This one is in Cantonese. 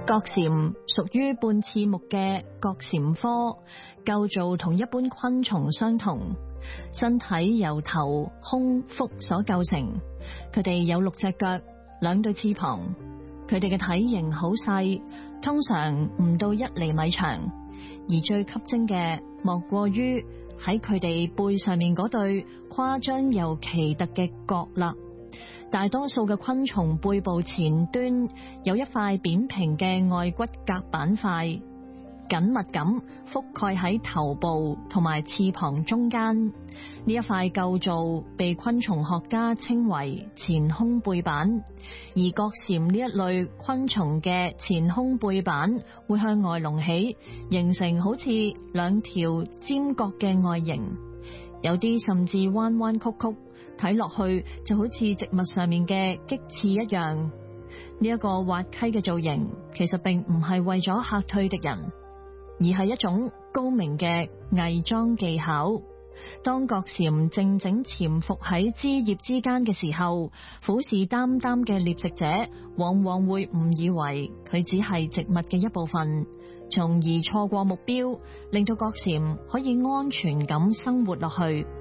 角蟬屬於半翅目嘅角蟬科，構造同一般昆蟲相同，身體由頭、胸、腹所構成。佢哋有6隻腳、2對翅膀，佢哋嘅體型好細，通常唔到1厘米長，而最吸睛嘅莫過於喺佢哋背上面嗰對誇張又奇特嘅角啦。大多數嘅昆蟲背部前端有一塊扁平嘅外骨骼板塊，緊密咁覆蓋喺頭部同埋翅膀中間。呢一塊構造被昆蟲學家稱為前胸背板，而角蟬呢一類昆蟲嘅前胸背板會向外隆起，形成好似2條尖角嘅外形，有啲甚至彎彎曲曲，睇落去就好似植物上面嘅棘刺一樣。呢一個滑稽嘅造型其實並唔係為咗嚇退敵人，而係一種高明嘅偽裝技巧。當角蟬靜靜潛伏喺枝葉之間嘅時候，虎視眈眈嘅獵食者往往會誤以為佢只係植物嘅一部分，從而錯過目標，令到角蟬可以安全咁生活落去。